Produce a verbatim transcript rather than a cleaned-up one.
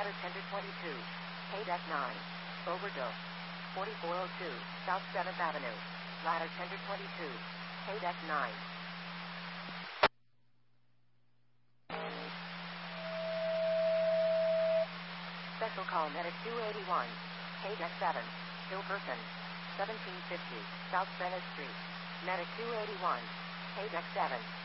Ladder Tender twenty-two. K-Deck nine. Overdose. forty-four oh two, South seventh Avenue. Ladder Tender twenty-two. K-Deck nine. Special call Medic two eighty-one. K-Deck seven. Still person. seventeen fifty, South Bennett Street. Medic two eighty-one. K-Deck seven.